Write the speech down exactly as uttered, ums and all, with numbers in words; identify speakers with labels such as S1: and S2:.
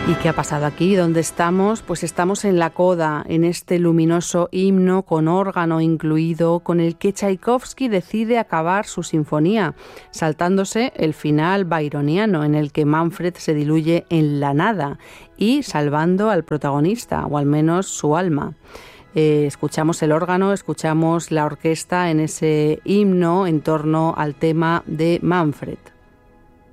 S1: ¿Y qué ha pasado aquí? ¿Dónde estamos? Pues estamos en la coda, en este luminoso himno con órgano incluido, con el que Tchaikovsky decide acabar su sinfonía, saltándose el final byroniano, en el que Manfred se diluye en la nada y salvando al protagonista, o al menos su alma. Eh, escuchamos el órgano, escuchamos la orquesta en ese himno en torno al tema de Manfred.